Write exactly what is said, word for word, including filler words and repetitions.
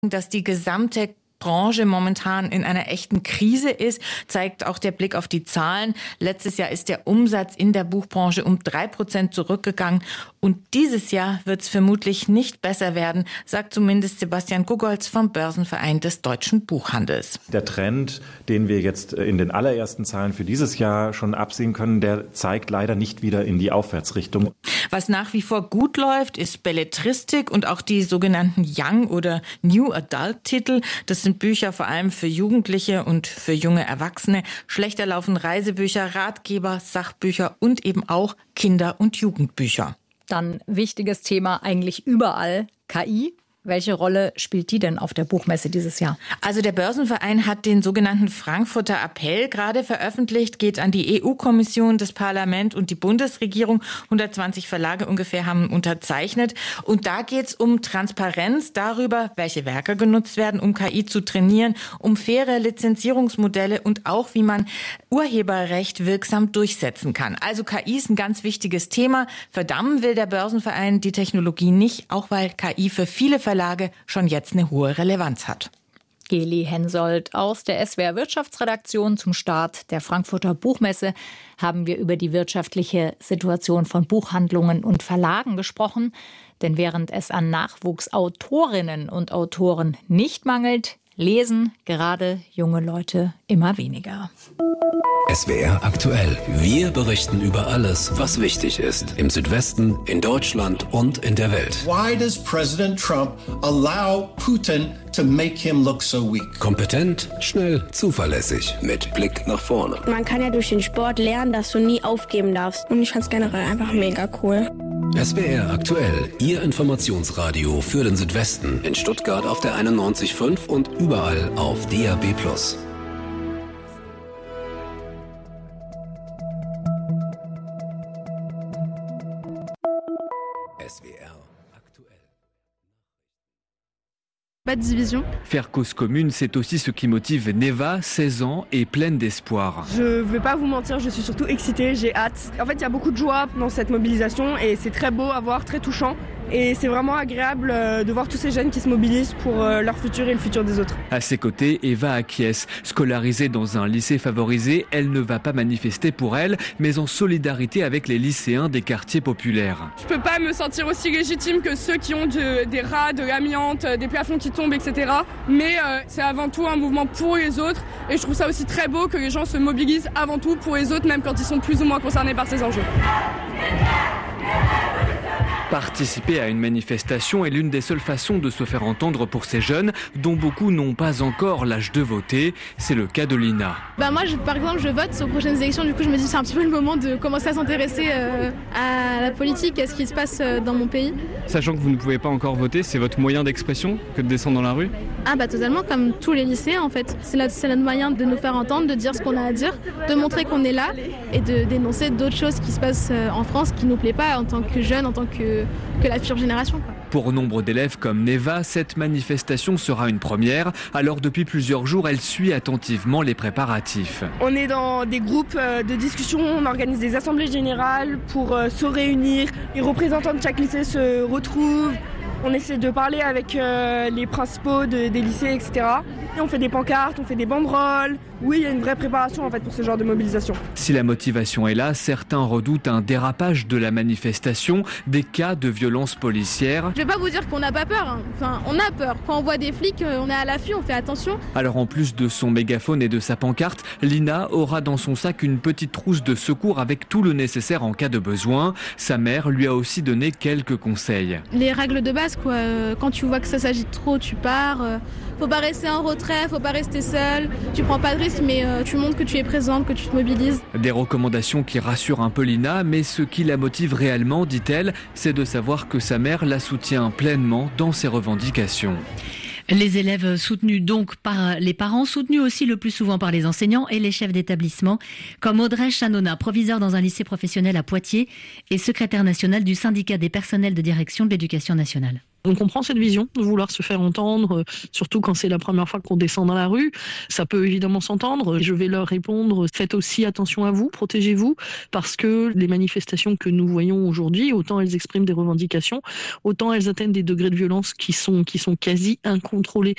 dass die gesamte Branche momentan in einer echten Krise ist, zeigt auch der Blick auf die Zahlen. Letztes Jahr ist der Umsatz in der Buchbranche um drei Prozent zurückgegangen. Und dieses Jahr wird es vermutlich nicht besser werden, sagt zumindest Sebastian Gugolz vom Börsenverein des deutschen Buchhandels. Der Trend, den wir jetzt in den allerersten Zahlen für dieses Jahr schon absehen können, der zeigt leider nicht wieder in die Aufwärtsrichtung. Was nach wie vor gut läuft, ist Belletristik und auch die sogenannten Young- oder New Adult-Titel. Das sind Bücher vor allem für Jugendliche und für junge Erwachsene. Schlechter laufen Reisebücher, Ratgeber, Sachbücher und eben auch Kinder- und Jugendbücher. Dann wichtiges Thema eigentlich überall, K I. Welche Rolle spielt die denn auf der Buchmesse dieses Jahr? Also der Börsenverein hat den sogenannten Frankfurter Appell gerade veröffentlicht, geht an die E U-Kommission, das Parlament und die Bundesregierung. hundertzwanzig Verlage ungefähr haben unterzeichnet. Und da geht es um Transparenz darüber, welche Werke genutzt werden, um K I zu trainieren, um faire Lizenzierungsmodelle und auch, wie man Urheberrecht wirksam durchsetzen kann. Also K I ist ein ganz wichtiges Thema. Verdammen will der Börsenverein die Technologie nicht, auch weil K I für viele Verlage Verlage schon jetzt eine hohe Relevanz hat. Geli Hensoldt aus der S W R Wirtschaftsredaktion. Zum Start der Frankfurter Buchmesse haben wir über die wirtschaftliche Situation von Buchhandlungen und Verlagen gesprochen. Denn während es an Nachwuchsautorinnen und Autoren nicht mangelt, lesen gerade junge Leute immer weniger. S W R aktuell. Wir berichten über alles, was wichtig ist. Im Südwesten, in Deutschland und in der Welt. Why does President Trump allow Putin to make him look so weak? Kompetent, schnell, zuverlässig, mit Blick nach vorne. Man kann ja durch den Sport lernen, dass du nie aufgeben darfst. Und ich fand es generell einfach mega cool. S W R aktuell, Ihr Informationsradio für den Südwesten. In Stuttgart auf der einundneunzig Komma fünf und überall auf D A B plus. S W R aktuell. Pas de division. Faire cause commune, c'est aussi ce qui motive Neva, seize ans et pleine d'espoir. Je vais pas vous mentir, je suis surtout excitée, j'ai hâte. En fait, il y a beaucoup de joie dans cette mobilisation et c'est très beau à voir, très touchant. Et c'est vraiment agréable de voir tous ces jeunes qui se mobilisent pour leur futur et le futur des autres. À ses côtés, Eva acquiesce. Scolarisée dans un lycée favorisé, elle ne va pas manifester pour elle, mais en solidarité avec les lycéens des quartiers populaires. Je peux pas me sentir aussi légitime que ceux qui ont de, des rats, de l'amiante, des plafonds qui tombent, et cetera. Mais euh, c'est avant tout un mouvement pour les autres. Et je trouve ça aussi très beau que les gens se mobilisent avant tout pour les autres, même quand ils sont plus ou moins concernés par ces enjeux. Participer à une manifestation est l'une des seules façons de se faire entendre pour ces jeunes, dont beaucoup n'ont pas encore l'âge de voter. C'est le cas de Lina. Bah moi, je, par exemple, je vote aux prochaines élections. Du coup, je me dis c'est un petit peu le moment de commencer à s'intéresser euh, à la politique, à ce qui se passe euh, dans mon pays. Sachant que vous ne pouvez pas encore voter, c'est votre moyen d'expression que de descendre dans la rue? Ah bah totalement, comme tous les lycéens en fait. C'est notre, c'est notre moyen de nous faire entendre, de dire ce qu'on a à dire, de montrer qu'on est là et de dénoncer d'autres choses qui se passent en France qui ne nous plaît pas en tant que jeunes, en tant que, que la future génération, quoi. Pour nombre d'élèves comme Neva, cette manifestation sera une première. Alors depuis plusieurs jours, elle suit attentivement les préparatifs. On est dans des groupes de discussion, on organise des assemblées générales pour se réunir. Les représentants de chaque lycée se retrouvent. On essaie de parler avec euh, les principaux de, des lycées, et cetera. Et on fait des pancartes, on fait des banderoles. Oui, il y a une vraie préparation en fait pour ce genre de mobilisation. Si la motivation est là, certains redoutent un dérapage de la manifestation, des cas de violence policière. Je vais pas vous dire qu'on n'a pas peur, hein. Enfin, on a peur. Quand on voit des flics, on est à l'affût, on fait attention. Alors en plus de son mégaphone et de sa pancarte, Lina aura dans son sac une petite trousse de secours avec tout le nécessaire en cas de besoin. Sa mère lui a aussi donné quelques conseils. Les règles de base, quoi. Quand tu vois que ça s'agite trop, tu pars. Faut pas rester en retrait, faut pas rester seul. Tu prends pas de risque, mais tu montres que tu es présente, que tu te mobilises. Des recommandations qui rassurent un peu Lina, mais ce qui la motive réellement, dit-elle, c'est de savoir que sa mère la soutient pleinement dans ses revendications. Les élèves soutenus donc par les parents, soutenus aussi le plus souvent par les enseignants et les chefs d'établissement, comme Audrey Chanona, proviseur dans un lycée professionnel à Poitiers et secrétaire nationale du syndicat des personnels de direction de l'éducation nationale. On comprend cette vision de vouloir se faire entendre, surtout quand c'est la première fois qu'on descend dans la rue. Ça peut évidemment s'entendre. Je vais leur répondre, faites aussi attention à vous, protégez-vous, parce que les manifestations que nous voyons aujourd'hui, autant elles expriment des revendications, autant elles atteignent des degrés de violence qui sont, qui sont quasi incontrôlés.